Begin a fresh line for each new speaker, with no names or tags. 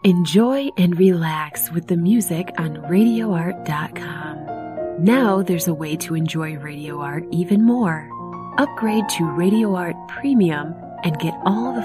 Enjoy and relax with the music on RadioArt.com. Now there's a way to enjoy Radio Art even more. Upgrade to Radio Art Premium and get all the